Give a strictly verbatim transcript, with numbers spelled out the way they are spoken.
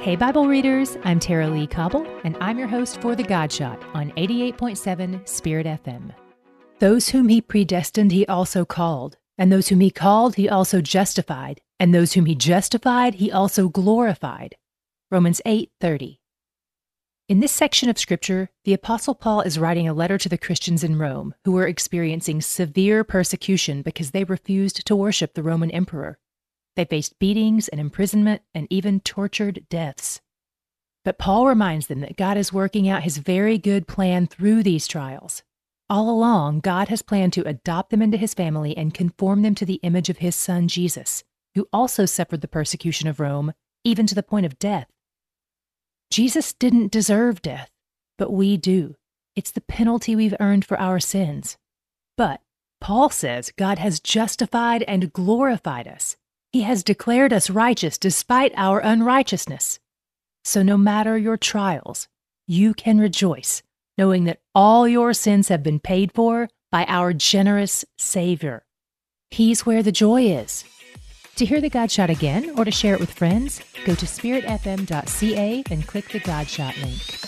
Hey Bible readers, I'm Tara Lee Cobble, and I'm your host for The God Shot on eighty-eight point seven Spirit F M. Those whom he predestined, he also called, and those whom he called, he also justified, and those whom he justified, he also glorified. Romans eight thirty. In this section of Scripture, the Apostle Paul is writing a letter to the Christians in Rome who were experiencing severe persecution because they refused to worship the Roman emperor. They faced beatings and imprisonment and even tortured deaths. But Paul reminds them that God is working out his very good plan through these trials. All along, God has planned to adopt them into his family and conform them to the image of his Son, Jesus, who also suffered the persecution of Rome, even to the point of death. Jesus didn't deserve death, but we do. It's the penalty we've earned for our sins. But Paul says God has justified and glorified us. He has declared us righteous despite our unrighteousness. So no matter your trials, you can rejoice, knowing that all your sins have been paid for by our generous Savior. He's where the joy is. To hear The God Shot again or to share it with friends, go to spirit f m dot c a and click the God Shot link.